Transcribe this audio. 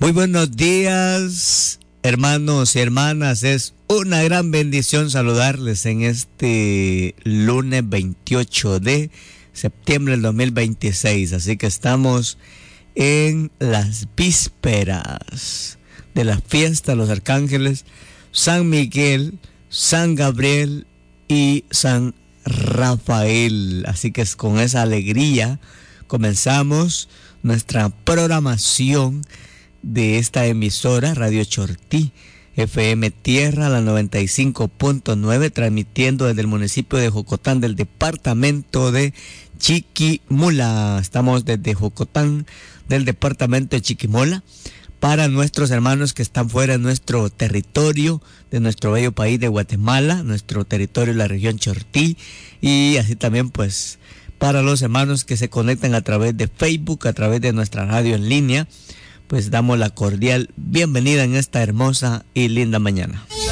Muy buenos días, hermanos y hermanas. Es una gran bendición saludarles en este lunes 28 de septiembre del 2026. Así que estamos en las vísperas de la fiesta de los arcángeles San Miguel, San Gabriel y San Rafael. Así que es con esa alegría comenzamos nuestra programación de esta emisora Radio Chortí, FM Tierra, la 95.9, transmitiendo desde el municipio de Jocotán, del departamento de Chiquimula. Estamos desde Jocotán, del departamento de Chiquimula, para nuestros hermanos que están fuera de nuestro territorio, de nuestro bello país de Guatemala, nuestro territorio de la región Chortí, y así también pues para los hermanos que se conectan a través de Facebook, a través de nuestra radio en línea. Pues damos la cordial bienvenida en esta hermosa y linda mañana.